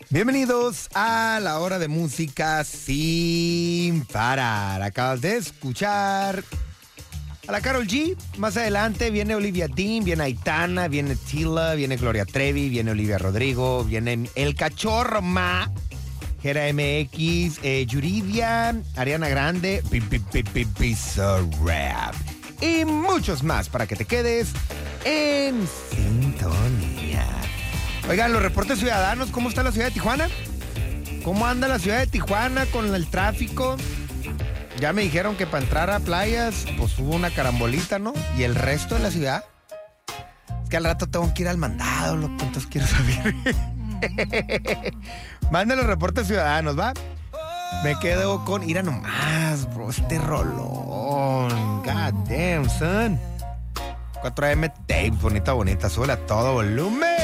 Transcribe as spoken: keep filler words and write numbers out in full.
Bienvenidos a la hora de música sin parar. Acabas de escuchar a la Karol G. Más adelante viene Olivia Dean, viene Aitana, viene Tila, viene Gloria Trevi, viene Olivia Rodrigo, viene El Cachorro Ma, Jera M X, eh, Yuridia, Ariana Grande, Bizarrap y muchos más para que te quedes en sintonía. Oigan, los reportes ciudadanos, ¿cómo está la ciudad de Tijuana? ¿Cómo anda la ciudad de Tijuana con el tráfico? Ya me dijeron que para entrar a playas, pues hubo una carambolita, ¿no? ¿Y el resto de la ciudad? Es que al rato tengo que ir al mandado, loco, entonces quiero saber. Manden los reportes ciudadanos, ¿va? Me quedo con ir a nomás, bro, este rolón. God damn, son. cuatro A M Tape, bonita, bonita, súbele a todo volumen.